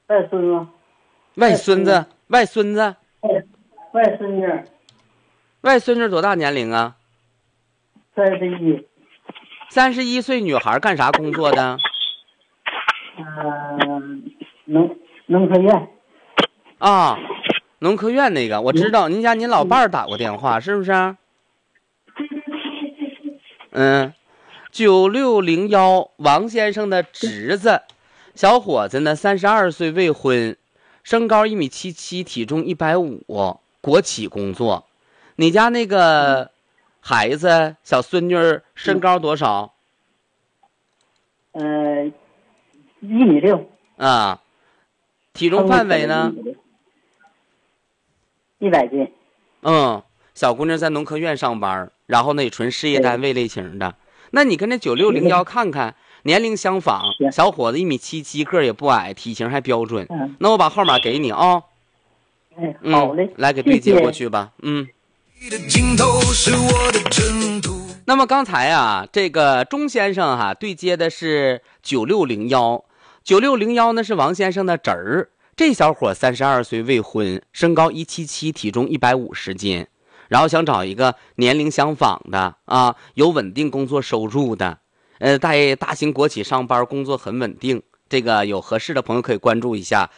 外孙子， 外孙子，外孙子， 外孙女， 外孙女多大年龄啊 31。 31岁女孩干啥工作的？ 农科院。 啊，农科院那个我知道，您家您老伴儿打过电话是不是？嗯，9601王先生的侄子，小伙子呢，32岁未婚，身高1.77米，体重150，国企工作。你家那个孩子小孙女身高多少 1.6米。 啊？体重范围呢 ？100斤。 小姑娘在农科院上班，然后呢也纯事业单位类型的。那你跟这9601看看，年龄相仿，小伙子1.77米，个儿也不矮，体型还标准。那我把号码给你啊。 好嘞， 来给对接过去吧。那么刚才啊，这个钟先生对接的是9601呢是王先生的侄儿。这小伙32岁未婚，身高177，体重150斤，然后想找一个年龄相仿的啊，有稳定工作收入的，在大型国企上班，工作很稳定。这个有合适的朋友可以关注一下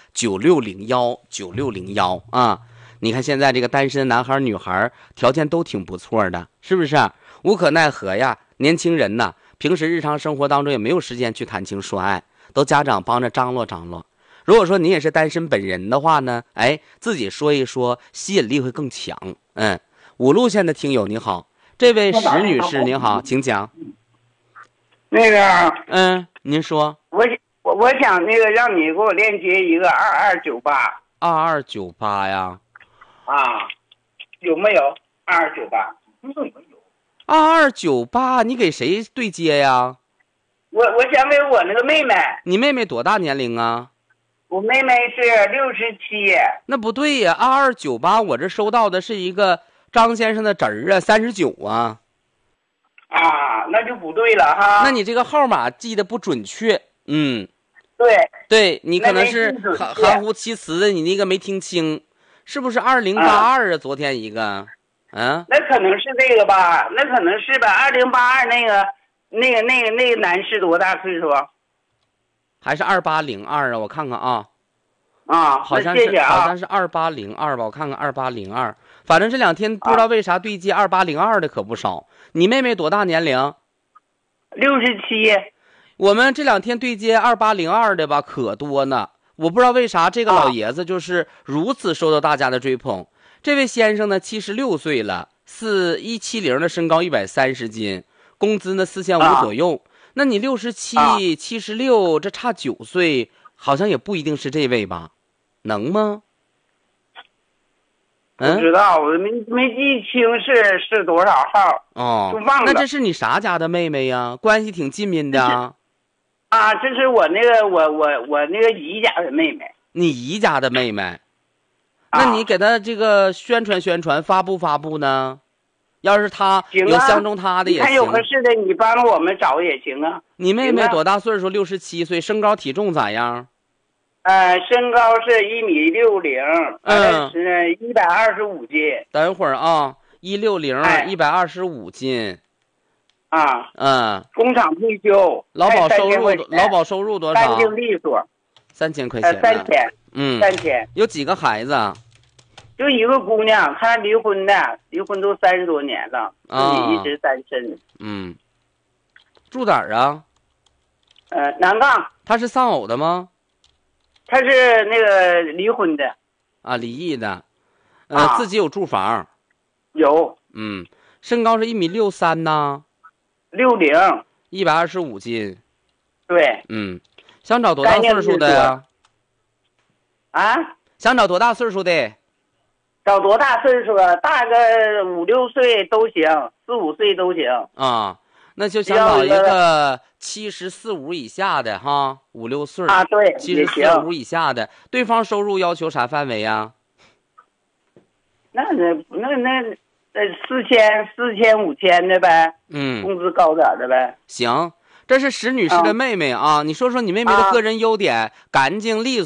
9601啊。你看现在这个单身男孩女孩条件都挺不错的，是不是？无可奈何呀，年轻人呢，平时日常生活当中也没有时间去谈情说爱，都家长帮着张罗张罗。如果说你也是单身本人的话呢，自己说一说，吸引力会更强。5路线的听友你好，这位石女士你好，请讲。 那个， 您说。 我想那个让你给我链接一个2298。 2298呀？ 啊，有没有2298？没有。 2298，你给谁对接呀？ 我想给我那个妹妹。 你妹妹多大年龄啊？ 我妹妹是67。 那不对呀，2298我这收到的是一个张先生的侄儿啊，39啊。 啊，那就不对了哈。 那你这个号码记得不准确。 对， 你可能是含糊其辞的，你那个没听清，是不是2082啊？昨天一个， 那可能是这个吧，那可能是吧。2082那个男士多大岁数？ 还是2802啊？我看看啊。好像是谢谢啊， 好像是2802吧，我看看2802。反正这2天不知道为啥对接2802的可不少。你妹妹多大年龄 ？67。 我们这2天对接2802的吧，可多呢。我不知道为啥这个老爷子就是如此受到大家的追捧。这位先生呢，76岁了，170的身高，130斤，工资呢4500左右。那你67、76，这差9岁，好像也不一定是这位吧？能吗？ 不知道，我没记清是多少号。就忘了。 那这是你啥家的妹妹呀？关系挺近民的。 这是我那个我那个姨家的妹妹。 你姨家的妹妹？那你给她这个宣传发布呢？要是她有相中她的也行。 还有合适的，你帮我们找也行啊。 你妹妹多大岁数？67岁，身高体重咋样？ 身高是1.60米，是125斤。 等一会儿啊，160，125斤。 工厂退休， 劳保收入多少？ 干净利索 ，3000块钱。 3000。 有几个孩子？ 就一个姑娘，她离婚都30多年了，自己一直单身。 住哪儿啊？ 南岗。 她是丧偶的吗？ 她是那个离婚的。 离异的。自己有住房？ 有。 身高是1.63米呢 ？60。 125斤。 对。 想找多大岁数的呀？想找多大岁数的？ 找多大岁数啊？大个5、6岁都行，4、5岁都行。 那就想找一个74、75以下的哈，5、6岁。 对 ，74、75以下的。对方收入要求啥范围呀？ 那4000、5000的呗。工资高点的呗。 行，这是石女士的妹妹啊。你说说你妹妹的个人优点，干净利索。